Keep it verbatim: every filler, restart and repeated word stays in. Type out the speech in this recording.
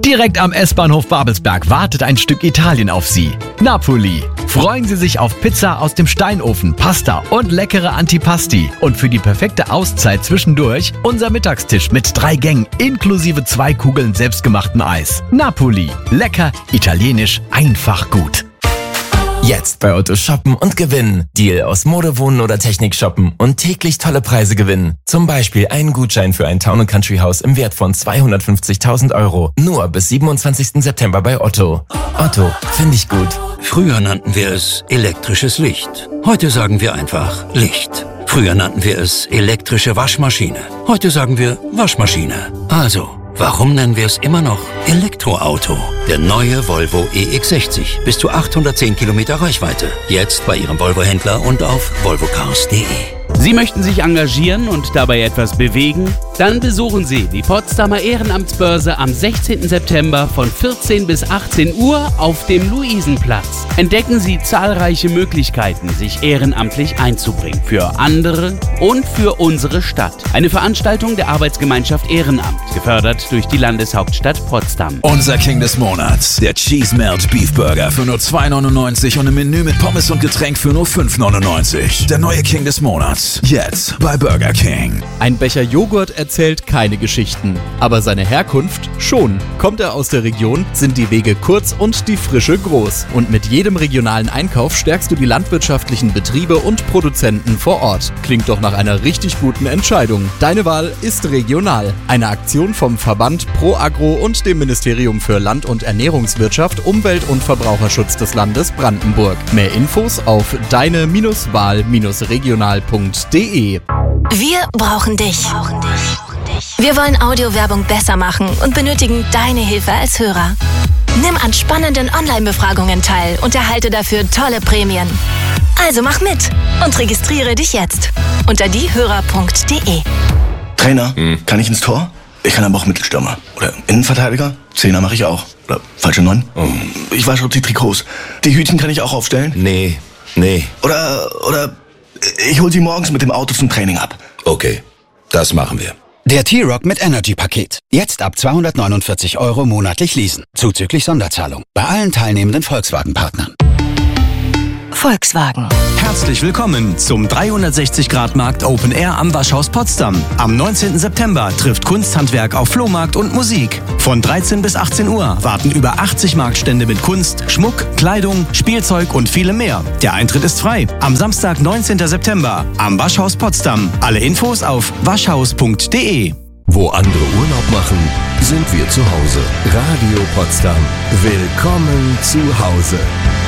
Direkt am S-Bahnhof Babelsberg wartet ein Stück Italien auf Sie. Napoli. Freuen Sie sich auf Pizza aus dem Steinofen, Pasta und leckere Antipasti. Und für die perfekte Auszeit zwischendurch unser Mittagstisch mit drei Gängen inklusive zwei Kugeln selbstgemachtem Eis. Napoli. Lecker, italienisch, einfach gut. Jetzt bei Otto shoppen und gewinnen. Deal aus Mode, Wohnen oder Technik shoppen und täglich tolle Preise gewinnen. Zum Beispiel einen Gutschein für ein Town and Country Haus im Wert von zweihundertfünfzigtausend Euro. Nur bis siebenundzwanzigsten September bei Otto. Otto, finde ich gut. Früher nannten wir es elektrisches Licht. Heute sagen wir einfach Licht. Früher nannten wir es elektrische Waschmaschine. Heute sagen wir Waschmaschine. Also, warum nennen wir es immer noch Elektroauto? Der neue Volvo E X sechzig. Bis zu achthundertzehn Kilometer Reichweite. Jetzt bei Ihrem Volvo-Händler und auf volvo cars punkt de. Sie möchten sich engagieren und dabei etwas bewegen? Dann besuchen Sie die Potsdamer Ehrenamtsbörse am sechzehnten September von vierzehn bis achtzehn Uhr auf dem Luisenplatz. Entdecken Sie zahlreiche Möglichkeiten, sich ehrenamtlich einzubringen. Für andere und für unsere Stadt. Eine Veranstaltung der Arbeitsgemeinschaft Ehrenamt, gefördert durch die Landeshauptstadt Potsdam. Unser King des Monats, der Cheese Melt Beef Burger für nur zwei neunundneunzig und im Menü mit Pommes und Getränk für nur fünf neunundneunzig. Der neue King des Monats. Jetzt bei Burger King. Ein Becher Joghurt erzählt keine Geschichten, aber seine Herkunft schon. Kommt er aus der Region, sind die Wege kurz und die Frische groß. Und mit jedem regionalen Einkauf stärkst du die landwirtschaftlichen Betriebe und Produzenten vor Ort. Klingt doch nach einer richtig guten Entscheidung. Deine Wahl ist regional. Eine Aktion vom Verband Pro Agro und dem Ministerium für Land- und Ernährungswirtschaft, Umwelt- und Verbraucherschutz des Landes Brandenburg. Mehr Infos auf deine Wahl regional punkt de. Wir brauchen dich. Wir wollen Audiowerbung besser machen und benötigen deine Hilfe als Hörer. Nimm an spannenden Online-Befragungen teil und erhalte dafür tolle Prämien. Also mach mit und registriere dich jetzt unter diehörer punkt de. Trainer, hm. kann ich ins Tor? Ich kann aber auch Mittelstürmer. Oder Innenverteidiger? Zehner mache ich auch. Oder falsche Neun? Oh. Ich wasche die Trikots. Die Hütchen kann ich auch aufstellen? Nee, nee. Oder, oder ich hol sie morgens mit dem Auto zum Training ab. Okay, das machen wir. Der T-Rock mit Energy-Paket. Jetzt ab zweihundertneunundvierzig Euro monatlich leasen. Zuzüglich Sonderzahlung. Bei allen teilnehmenden Volkswagen-Partnern. Volkswagen. Herzlich willkommen zum dreihundertsechzig Grad Markt Open Air am Waschhaus Potsdam. Am neunzehnten September trifft Kunsthandwerk auf Flohmarkt und Musik. Von dreizehn bis achtzehn Uhr warten über achtzig Marktstände mit Kunst, Schmuck, Kleidung, Spielzeug und vielem mehr. Der Eintritt ist frei. Am Samstag, neunzehnten September am Waschhaus Potsdam. Alle Infos auf waschhaus punkt de. Wo andere Urlaub machen, sind wir zu Hause. Radio Potsdam. Willkommen zu Hause.